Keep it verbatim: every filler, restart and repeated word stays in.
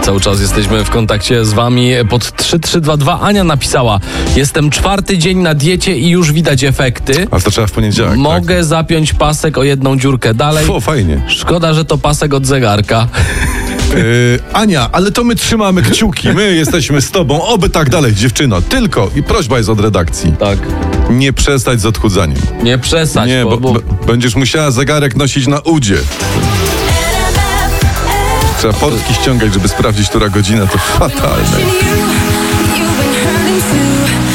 Cały czas jesteśmy w kontakcie z wami. Pod trzy trzy dwa dwa Ania napisała: jestem czwarty dzień na diecie i już widać efekty. A to trzeba w poniedziałek. Mogę tak? zapiąć pasek o jedną dziurkę dalej. O, fajnie. Szkoda, że to pasek od zegarka. Yy, Ania, ale to my trzymamy kciuki. My jesteśmy z tobą. Oby tak dalej, dziewczyno. Tylko, i prośba jest od redakcji, Tak. nie przestać z odchudzaniem. Nie przesadź, Nie, bo, bo... b- będziesz musiała zegarek nosić na udzie. Trzeba portki ściągać, żeby sprawdzić, która godzina. To fatalne. You've been hurt.